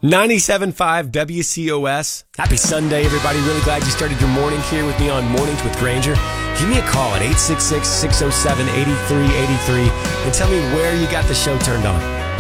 97.5 WCOS. Happy Sunday, everybody. Really glad you started your morning here with me on Mornings with Granger. Give me a call at 866-607-8383 and tell me where you got the show turned on.